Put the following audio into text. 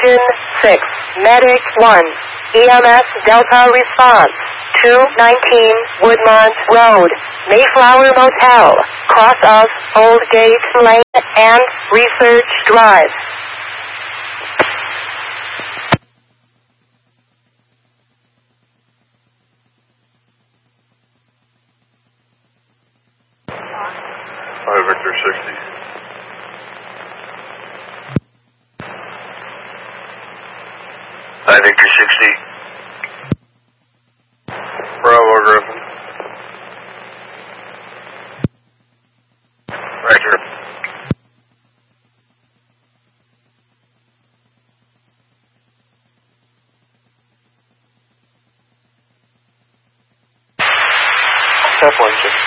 Engine 6, Medic 1, EMS Delta response, 219 Woodmont Road, Mayflower Motel, cross of Old Gate Lane and Research Drive. Victor 60. Hi, Victor 60. Bravo Griffin. Roger. Step 160.